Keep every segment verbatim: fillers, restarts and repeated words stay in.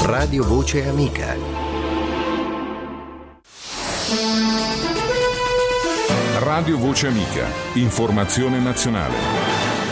Radio Voce Amica. Radio Voce Amica, informazione nazionale.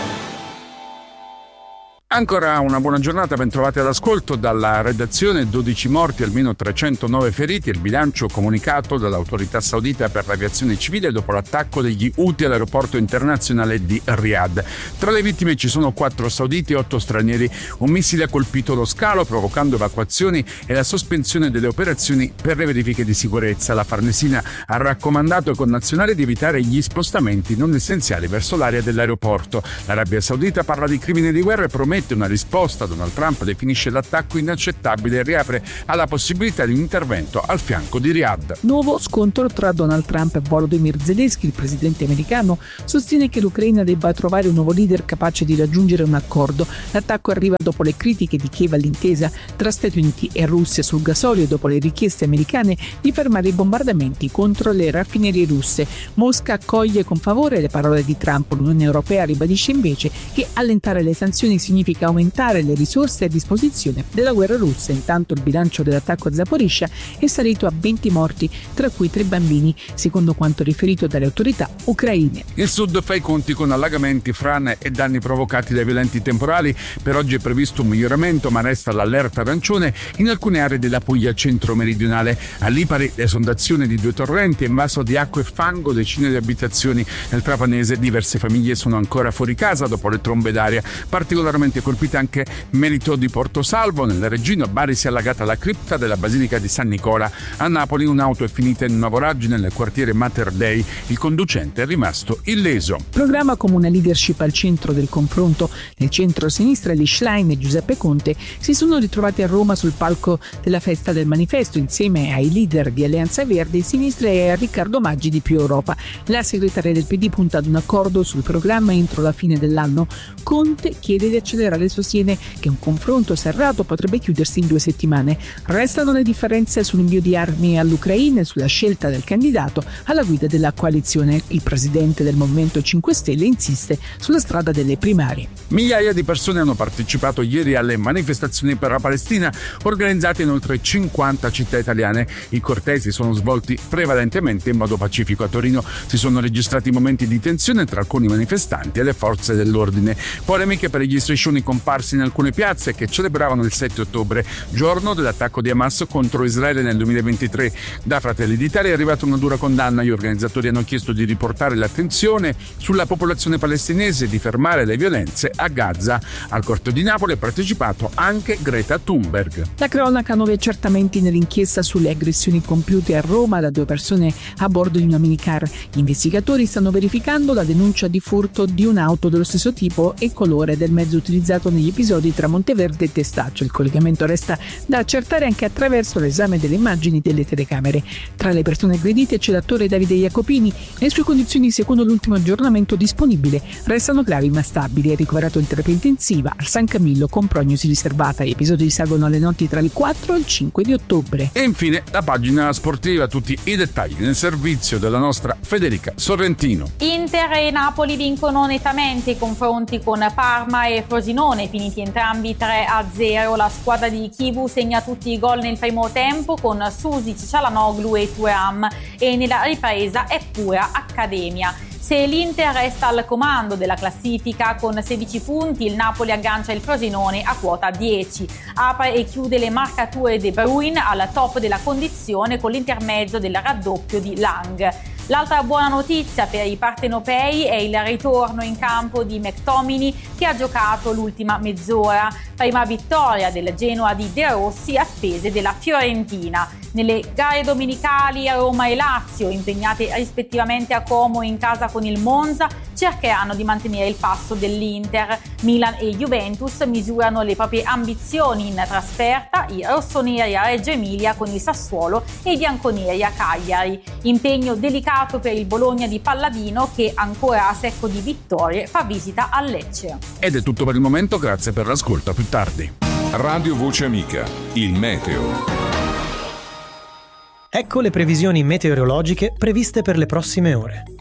Ancora una buona giornata, ben trovati all'ascolto dalla redazione. dodici morti, almeno trecentonove feriti, il bilancio comunicato dall'autorità saudita per l'aviazione civile dopo l'attacco degli Houthi all'aeroporto internazionale di Riyadh. Tra le vittime ci sono quattro sauditi e otto stranieri. Un missile ha colpito lo scalo, provocando evacuazioni e la sospensione delle operazioni per le verifiche di sicurezza. La Farnesina ha raccomandato ai connazionali di evitare gli spostamenti non essenziali verso l'area dell'aeroporto. L'Arabia Saudita parla di crimine di guerra e promette una risposta. Donald Trump definisce l'attacco inaccettabile e riapre alla possibilità di un intervento al fianco di Riyadh. Nuovo scontro tra Donald Trump e Volodymyr Zelensky. Il presidente americano sostiene che l'Ucraina debba trovare un nuovo leader capace di raggiungere un accordo. L'attacco arriva dopo le critiche di Kiev all'intesa tra Stati Uniti e Russia sul gasolio e dopo le richieste americane di fermare i bombardamenti contro le raffinerie russe. Mosca accoglie con favore le parole di Trump. L'Unione Europea ribadisce invece che allentare le sanzioni significa aumentare le risorse a disposizione della guerra russa. Intanto il bilancio dell'attacco a Zaporizhzhia è salito a venti morti, tra cui tre bambini, secondo quanto riferito dalle autorità ucraine. Il sud fa i conti con allagamenti, frane e danni provocati dai violenti temporali. Per oggi è previsto un miglioramento, ma resta l'allerta arancione in alcune aree della Puglia centro-meridionale. A Lipari l'esondazione di due torrenti e invaso di acqua e fango decine di abitazioni. Nel Trapanese diverse famiglie sono ancora fuori casa dopo le trombe d'aria. Particolarmente colpita anche Melito di Portosalvo. Nel Reggino, a Bari si è allagata la cripta della Basilica di San Nicola. A Napoli un'auto è finita in una voragine nel quartiere Mater Dei. Il conducente è rimasto illeso. Programma Comune Leadership al centro del confronto. Nel centro-sinistra Elly Schlein e Giuseppe Conte si sono ritrovati a Roma sul palco della festa del manifesto insieme ai leader di Alleanza Verdi e Sinistra e a Riccardo Maggi di Più Europa. La segretaria del P D punta ad un accordo sul programma entro la fine dell'anno. Conte chiede di accelerare e sostiene che un confronto serrato potrebbe chiudersi in due settimane. Restano le differenze sull'invio di armi all'Ucraina e sulla scelta del candidato alla guida della coalizione. Il presidente del Movimento cinque Stelle insiste sulla strada delle primarie. Migliaia di persone hanno partecipato ieri alle manifestazioni per la Palestina organizzate in oltre cinquanta città italiane. I cortesi sono svolti prevalentemente in modo pacifico. A Torino si sono registrati momenti di tensione tra alcuni manifestanti e le forze dell'ordine. Polemiche per gli striscioni comparsi in alcune piazze che celebravano il sette ottobre, giorno dell'attacco di Hamas contro Israele nel duemilaventitré. Da Fratelli d'Italia è arrivata una dura condanna. Gli organizzatori hanno chiesto di riportare l'attenzione sulla popolazione palestinese e di fermare le violenze a Gaza. Al corteo di Napoli ha partecipato anche Greta Thunberg. La cronaca, nuovi accertamenti nell'inchiesta sulle aggressioni compiute a Roma da due persone a bordo di una minicar. Gli investigatori stanno verificando la denuncia di furto di un'auto dello stesso tipo e colore del mezzo utilizzato negli episodi tra Monteverde e Testaccio. Il collegamento resta da accertare anche attraverso l'esame delle immagini delle telecamere. Tra le persone aggredite c'è l'attore Davide Jacopini. Le sue condizioni, secondo l'ultimo aggiornamento disponibile, restano gravi ma stabili. È ricoverato in terapia intensiva al San Camillo con prognosi riservata. Gli episodi risalgono alle notti tra il quattro e il cinque di ottobre. E infine la pagina sportiva, tutti i dettagli nel servizio della nostra Federica Sorrentino. Inter e Napoli vincono nettamente i confronti con Parma e Frosinone, finiti entrambi tre a zero. La squadra di Chivu segna tutti i gol nel primo tempo con Susic, Çalhanoğlu e Thuram, e nella ripresa è pura accademia. Se l'Inter resta al comando della classifica con sedici punti, il Napoli aggancia il Frosinone a quota dieci. Apre e chiude le marcature De Bruyne al top della condizione con l'intermezzo del raddoppio di Lang. L'altra buona notizia per i partenopei è il ritorno in campo di McTominay, che ha giocato l'ultima mezz'ora. Prima vittoria del Genoa di De Rossi a spese della Fiorentina. Nelle gare domenicali Roma e Lazio, impegnate rispettivamente a Como in casa con il Monza, cercheranno di mantenere il passo dell'Inter. Milan e Juventus misurano le proprie ambizioni in trasferta, i rossoneri a Reggio Emilia con il Sassuolo e i bianconeri a Cagliari. Impegno delicato per il Bologna di Palladino, che ancora a secco di vittorie fa visita al Lecce. Ed è tutto per il momento, grazie per l'ascolto, a più tardi. Radio Voce Amica, il meteo. Ecco le previsioni meteorologiche previste per le prossime ore.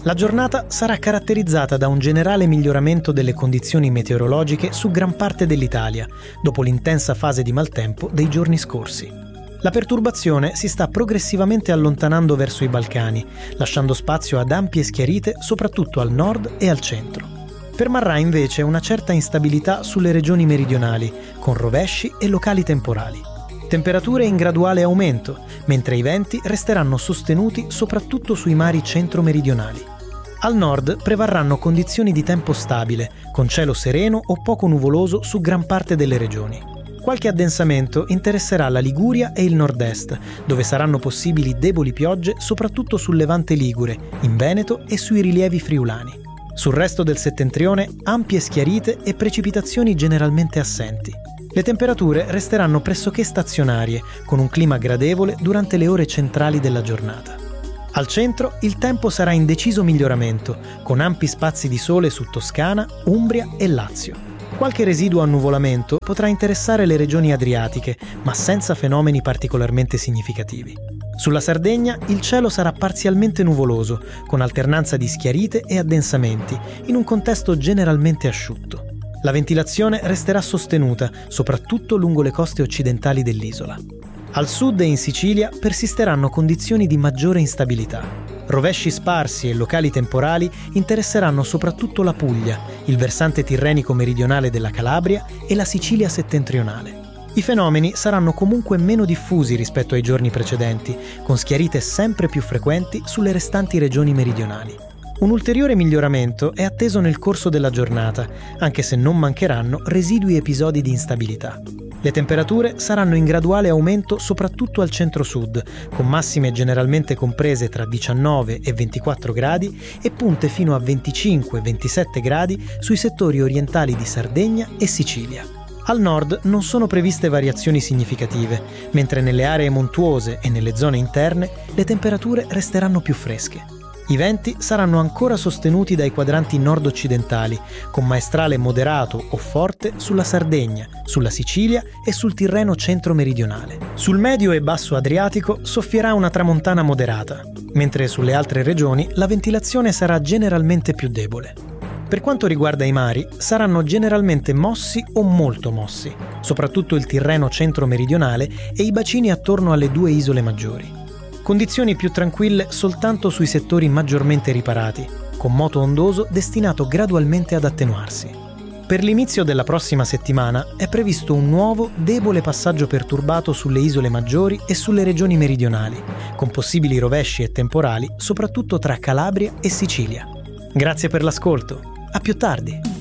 La giornata sarà caratterizzata da un generale miglioramento delle condizioni meteorologiche su gran parte dell'Italia, dopo l'intensa fase di maltempo dei giorni scorsi. La perturbazione si sta progressivamente allontanando verso i Balcani, lasciando spazio ad ampie schiarite soprattutto al nord e al centro. Permarrà invece una certa instabilità sulle regioni meridionali, con rovesci e locali temporali. Temperature in graduale aumento, mentre i venti resteranno sostenuti soprattutto sui mari centro-meridionali. Al nord prevarranno condizioni di tempo stabile, con cielo sereno o poco nuvoloso su gran parte delle regioni. Qualche addensamento interesserà la Liguria e il nord-est, dove saranno possibili deboli piogge soprattutto sul levante ligure, in Veneto e sui rilievi friulani. Sul resto del settentrione ampie schiarite e precipitazioni generalmente assenti. Le temperature resteranno pressoché stazionarie, con un clima gradevole durante le ore centrali della giornata. Al centro il tempo sarà in deciso miglioramento, con ampi spazi di sole su Toscana, Umbria e Lazio. Qualche residuo annuvolamento potrà interessare le regioni adriatiche, ma senza fenomeni particolarmente significativi. Sulla Sardegna il cielo sarà parzialmente nuvoloso, con alternanza di schiarite e addensamenti, in un contesto generalmente asciutto. La ventilazione resterà sostenuta, soprattutto lungo le coste occidentali dell'isola. Al sud e in Sicilia persisteranno condizioni di maggiore instabilità. Rovesci sparsi e locali temporali interesseranno soprattutto la Puglia, il versante tirrenico meridionale della Calabria e la Sicilia settentrionale. I fenomeni saranno comunque meno diffusi rispetto ai giorni precedenti, con schiarite sempre più frequenti sulle restanti regioni meridionali. Un ulteriore miglioramento è atteso nel corso della giornata, anche se non mancheranno residui episodi di instabilità. Le temperature saranno in graduale aumento soprattutto al centro-sud, con massime generalmente comprese tra diciannove e ventiquattro gradi e punte fino a venticinque ventisette gradi sui settori orientali di Sardegna e Sicilia. Al nord non sono previste variazioni significative, mentre nelle aree montuose e nelle zone interne le temperature resteranno più fresche. I venti saranno ancora sostenuti dai quadranti nord-occidentali, con maestrale moderato o forte sulla Sardegna, sulla Sicilia e sul Tirreno centro-meridionale. Sul medio e basso Adriatico soffierà una tramontana moderata, mentre sulle altre regioni la ventilazione sarà generalmente più debole. Per quanto riguarda i mari, saranno generalmente mossi o molto mossi, soprattutto il Tirreno centro-meridionale e i bacini attorno alle due isole maggiori. Condizioni più tranquille soltanto sui settori maggiormente riparati, con moto ondoso destinato gradualmente ad attenuarsi. Per l'inizio della prossima settimana è previsto un nuovo, debole passaggio perturbato sulle isole maggiori e sulle regioni meridionali, con possibili rovesci e temporali soprattutto tra Calabria e Sicilia. Grazie per l'ascolto, a più tardi!